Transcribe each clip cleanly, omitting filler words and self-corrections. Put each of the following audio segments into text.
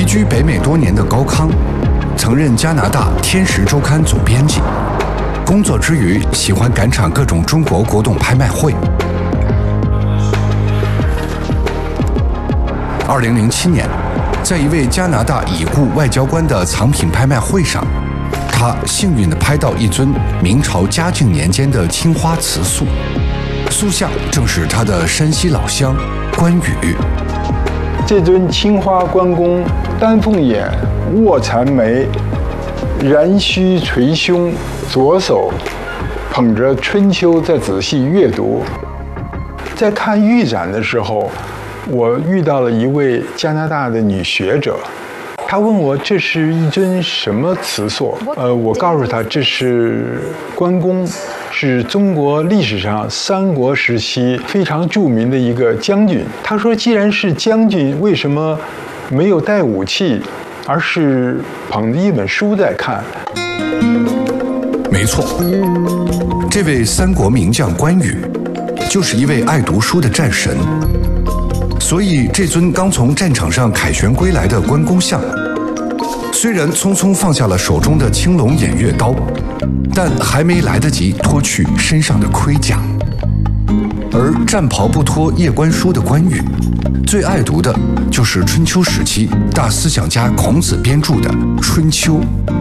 居北美多年的高康，曾任加拿大《天时周刊》总编辑，工作之余喜欢赶场各种中国古董拍卖会。2007年，在一位加拿大已故外交官的藏品拍卖会上，他幸运地拍到一尊明朝嘉靖年间的青花瓷塑，塑像正是他的山西老乡关羽。 这尊青花关公，丹凤眼，卧蚕眉，髯须垂胸，左手捧着《春秋》在仔细阅读。在看预展的时候，我遇到了一位加拿大的女学者，她问我这是一尊什么瓷塑？我告诉她这是关公，是中国历史上三国时期非常著名的一个将军。她说，既然是将军，为什么没有带武器，而是捧着一本书在看？ 没错，这位三国名将关羽，就是一位爱读书的战神。所以这尊刚从战场上凯旋归来的关公像，虽然匆匆放下了手中的青龙偃月刀，但还没来得及脱去身上的盔甲。而战袍不脱夜观书的关羽，最爱读的就是春秋时期大思想家孔子编著的《春秋》。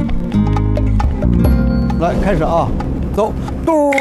来，开始啊，走，嘟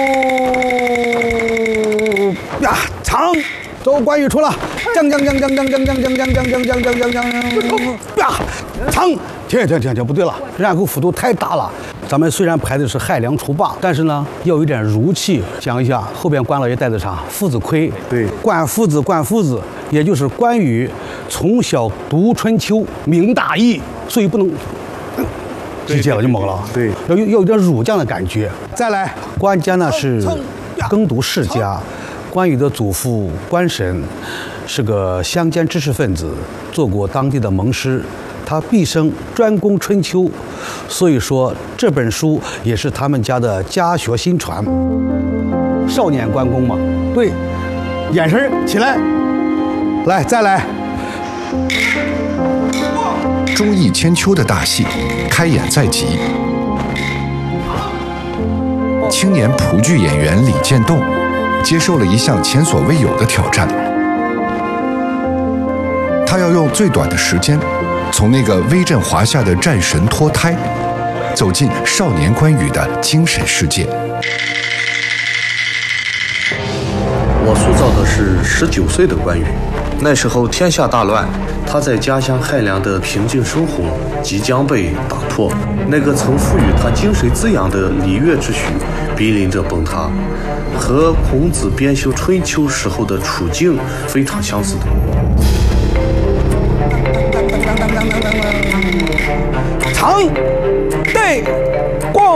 呀，长，走，关羽出了，将将将将将将将将将将将将将将将呀，长，停，不对了，然后幅度太大了。咱们虽然排的是亥梁除霸，但是呢，要有点儒气。想一下，后边关老爷带的啥？父子盔。对，关夫子，也就是关羽从小读春秋，明大义，所以不能。直接了就懵了，对，要有点儒将的感觉。再来，关家呢是耕读世家，关羽的祖父关神是个乡间知识分子，做过当地的盟师，他毕生专攻春秋，所以说这本书也是他们家的家学新传。少年关公嘛，对，眼神起来，来再来。 忠义千秋的大戏开演在即，青年蒲剧演员李建栋接受了一项前所未有的挑战。他要用最短的时间，从那个威震华夏的战神脱胎，走进少年关羽的精神世界。 我塑造的是19岁的关羽，那时候天下大乱。他在家乡汉梁的平静生活即将被打破，那个曾赋予他精神滋养的礼乐秩序濒临着崩塌，和孔子编修《春秋》时候的处境非常相似的。